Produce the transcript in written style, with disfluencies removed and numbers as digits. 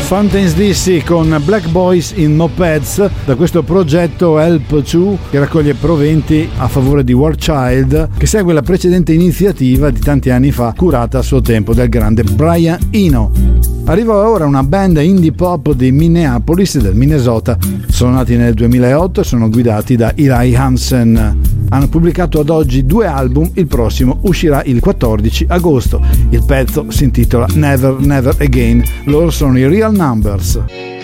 Fountains DC con Black Boys in Mopeds, da questo progetto Help 2 che raccoglie proventi a favore di War Child, che segue la precedente iniziativa di tanti anni fa curata a suo tempo dal grande Brian Eno. Arriva ora una band indie pop di Minneapolis, del Minnesota. Sono nati nel 2008 e sono guidati da Eli Hansen. Hanno pubblicato ad oggi 2 album, il prossimo uscirà il 14 agosto. Il pezzo si intitola Never Never Again, loro sono i Real Numbers.